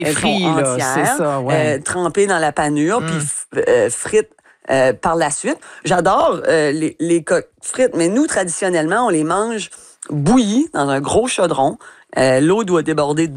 elles sont là, entières, c'est ça, ouais. trempées dans la panure, puis frites par la suite. J'adore les coques frites, mais nous, traditionnellement, on les mange bouillies dans un gros chaudron. L'eau doit déborder